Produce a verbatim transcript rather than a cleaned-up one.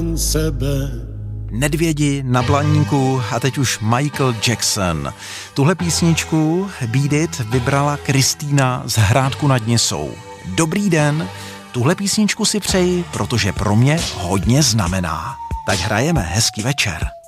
sebe. Nedvědi na Blaníku a teď už Michael Jackson. Tuhle písničku Beat It vybrala Kristýna z Hrádku nad Nisou. Dobrý den, tuhle písničku si přeji, protože pro mě hodně znamená. Tak hrajeme, hezký večer.